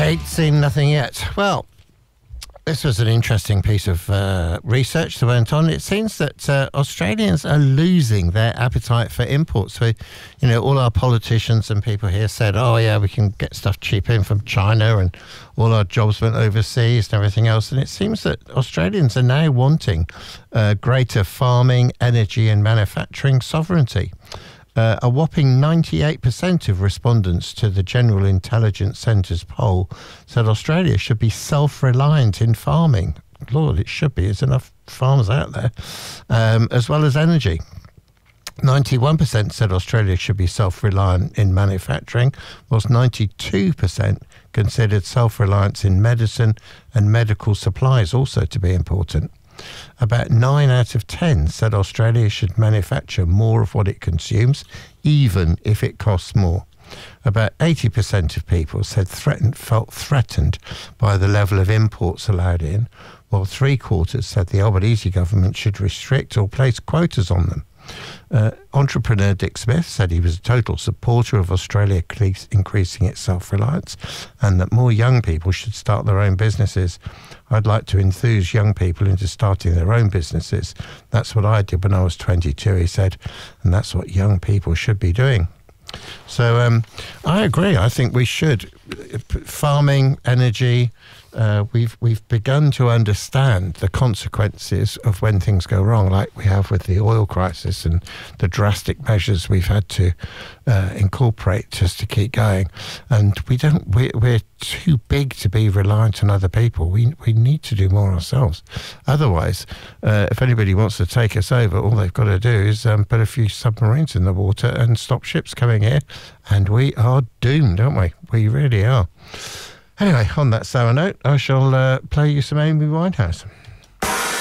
Ain't seen nothing yet. Well, this was an interesting piece of research that went on. It seems that Australians are losing their appetite for imports. So, you know, all our politicians and people here said, oh, yeah, we can get stuff cheap in from China, and all our jobs went overseas and everything else. And it seems that Australians are now wanting greater farming, energy and manufacturing sovereignty. A whopping 98% of respondents to the General Intelligence Centre's poll said Australia should be self-reliant in farming. Lord, it should be. There's enough farms out there, as well as energy. 91% said Australia should be self-reliant in manufacturing, whilst 92% considered self-reliance in medicine and medical supplies also to be important. About 9 out of 10 said Australia should manufacture more of what it consumes, even if it costs more. About 80% of people said felt threatened by the level of imports allowed in, while 3/4 said the Albanese government should restrict or place quotas on them. Entrepreneur Dick Smith said he was a total supporter of Australia increasing its self-reliance and that more young people should start their own businesses. I'd like to enthuse young people into starting their own businesses. That's what I did when I was 22, he said, and that's what young people should be doing. So I agree. I think we should. Farming, energy, we've begun to understand the consequences of when things go wrong, like we have with the oil crisis and the drastic measures we've had to incorporate just to keep going. And we're too big to be reliant on other people. We need to do more ourselves. Otherwise, if anybody wants to take us over, all they've got to do is put a few submarines in the water and stop ships coming here, and we are doomed, aren't we? We really are. Anyway, on that sour note, I shall play you some Amy Winehouse.